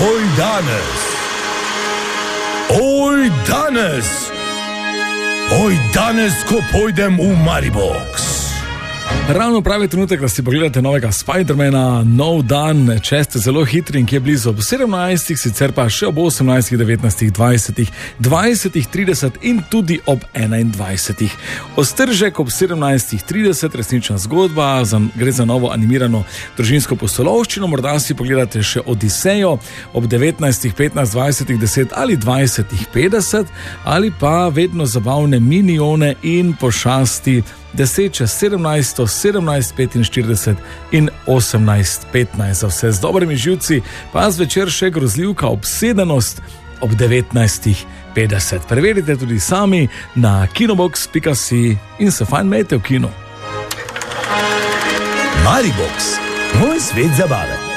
Oj danes, ko pojdem v Maribox. Ravno pravi trenutek, da si pogledate novega Spidermana, nov dan, če ste zelo hitri in ki je blizu ob 17, sicer pa še ob 18, 19, 20, 20, 30 in tudi ob 21. Ostržek ob 17:30, resnična zgodba, gre za novo animirano družinsko pustolovščino, morda si pogledate še Odisejo ob 19, 15, 20, 10 ali 20, 50 ali pa vedno zabavne Minione in Pošasti 10, 17, 17, 45 in 18, 15. Za vse z dobrimi živci, pa zvečer še grozljivka Obsedenost ob 19:50. Preverite tudi sami na kinobox.si in se fajn imejte v kinu. Maribox, moj svet zabave.